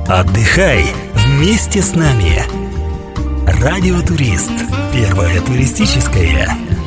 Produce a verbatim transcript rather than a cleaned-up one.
Отдыхай вместе с нами. Радио Турист. Первое туристическое.